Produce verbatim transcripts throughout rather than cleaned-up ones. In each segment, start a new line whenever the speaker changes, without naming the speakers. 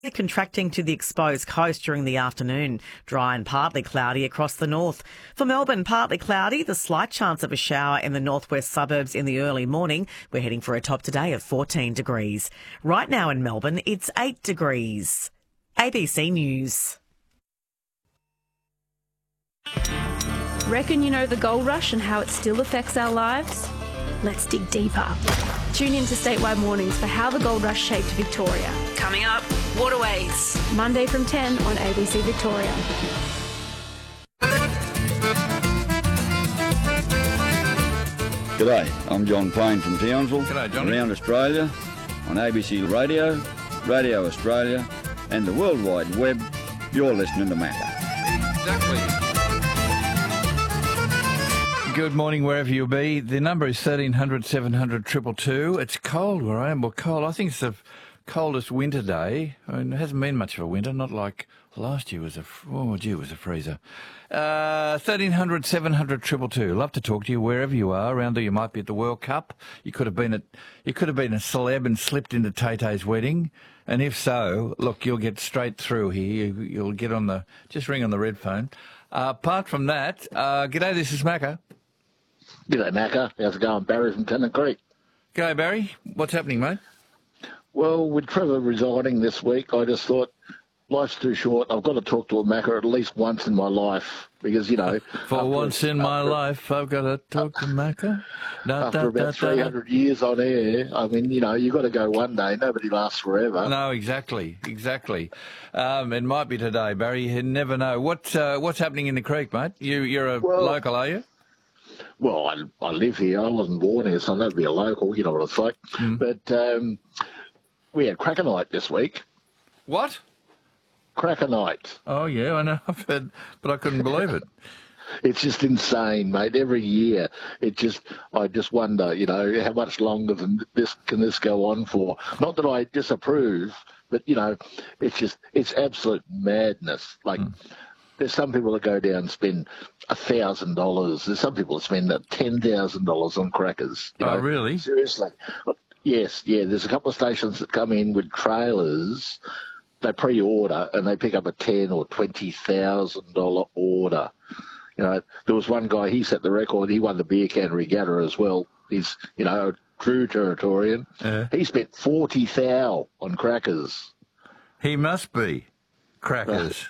Contracting to the exposed coast during the afternoon. Dry and partly cloudy across the north. For Melbourne, partly cloudy, the slight chance of a shower in the northwest suburbs in the early morning. We're heading for a top today of fourteen degrees. Right now in Melbourne, it's eight degrees. A B C News.
Reckon you know the gold rush and how it still affects our lives? Let's dig deeper. Tune in to Statewide Mornings for how the gold rush shaped Victoria.
Coming up, Waterways.
Monday from ten on A B C Victoria.
G'day, I'm John Payne from Townsville.
G'day, Johnny.
Around Australia on A B C Radio, Radio Australia and the World Wide Web, you're listening to Macca.
Exactly. Good morning, wherever you be. The number is thirteen hundred, seven hundred, two two two. It's cold where I am. Well, cold. I think it's the coldest winter day. I mean, it hasn't been much of a winter, not like last year was a, oh, gee, it was a freezer. Uh, thirteen hundred, seven hundred, two two two. Love to talk to you wherever you are. Around there, you might be at the World Cup. You could have been at, you could have been a celeb and slipped into Tay-Tay's wedding. And if so, look, you'll get straight through here. You, you'll get on the, just ring on the red phone. Uh, apart from that, uh, g'day, this is Macca.
G'day, Macca. How's it going? Barry from Tennant Creek.
G'day, Barry. What's happening, mate?
Well, with Trevor resigning this week, I just thought life's too short. I've got to talk to a Macca at least once in my life because, you know...
For once in my
after,
life, I've got to talk to Macca. Da,
after
da,
about
da,
three hundred da. years on air, I mean, you know, you've got to go one day. Nobody lasts forever.
No, exactly, exactly. Um, it might be today, Barry. You never know. What, uh, what's happening in the creek, mate? You, you're a
well,
local, are you?
Well, I, I live here. I wasn't born here, so I don't be a local, you know what it's like. Mm. But um, we had Cracker Night this week.
What?
Cracker Night.
Oh, yeah, I know. I've heard, but I couldn't believe it.
It's just insane, mate. Every year, it just, I just wonder, you know, how much longer than this can this go on for? Not that I disapprove, but, you know, it's just, it's absolute madness. Like, mm. There's some people that go down and spend a thousand dollars. There's some people that spend ten thousand dollars on crackers. You know?
Oh, really?
Seriously. Yes, yeah. There's a couple of stations that come in with trailers. They pre-order and they pick up a ten or twenty thousand dollar order. You know, there was one guy. He set the record. He won the beer can regatta as well. He's, you know, a true Territorian. Uh, he spent forty thou on crackers.
He must be crackers.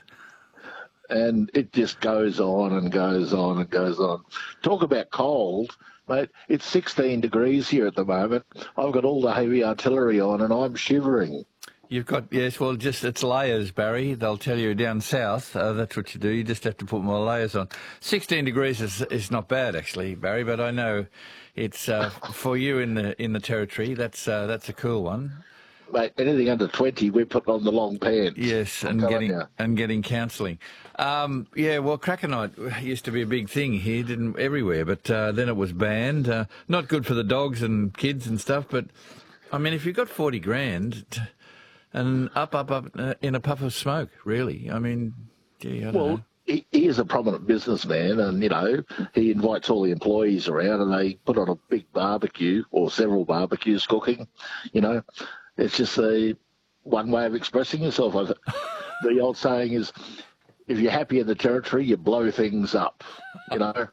And it just goes on and goes on and goes on. Talk about cold, mate. It's sixteen degrees here at the moment. I've got all the heavy artillery on and I'm shivering.
You've got, yes, well, just it's layers, Barry. They'll tell you down south, uh, that's what you do. You just have to put more layers on. sixteen degrees is is not bad, actually, Barry, but I know it's, uh, for you in the in the territory, that's uh, that's a cool one.
Mate, anything under twenty, we're putting on the long pants.
Yes, and getting you. and getting counselling. Um, yeah, well, Cracker Night used to be a big thing here, didn't everywhere, but uh, then it was banned. Uh, not good for the dogs and kids and stuff, but I mean, if you've got forty grand and up, up, up uh, in a puff of smoke, really, I mean, gee, I don't
well,
know.
He, he is a prominent businessman, and you know he invites all the employees around, and they put on a big barbecue or several barbecues cooking. You know. It's just a one way of expressing yourself. The old saying is, if you're happy in the territory, you blow things up, you know.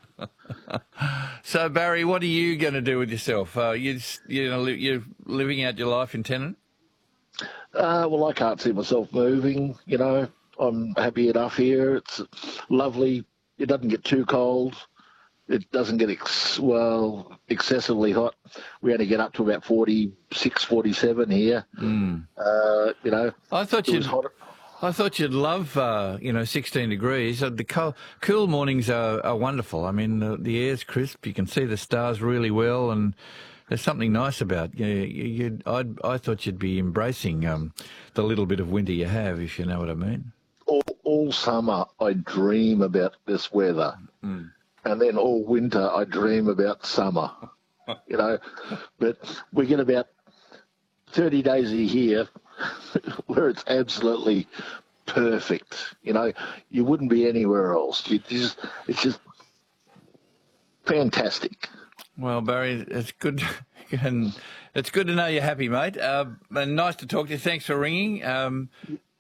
So, Barry, what are you going to do with yourself? Uh, you, you know, you're living out your life in Tennant?
Uh, well, I can't see myself moving, you know. I'm happy enough here. It's lovely. It doesn't get too cold. It doesn't get, ex- well, excessively hot. We only get up to about forty-six, forty-seven here. Mm. Uh, you know,
I thought you'd, I thought you'd love, uh, you know, sixteen degrees. Uh, the co- cool mornings are, are wonderful. I mean, the, the air's crisp. You can see the stars really well, and there's something nice about you. you I'd, I thought you'd be embracing um, the little bit of winter you have, if you know what I mean.
All, all summer, I dream about this weather. Mm. And then all winter, I dream about summer, you know. But we get about thirty days a year where it's absolutely perfect. You know, you wouldn't be anywhere else. You just, it's just fantastic.
Well, Barry, it's good, and it's good to know you're happy, mate. Uh, and nice to talk to you. Thanks for ringing. Um,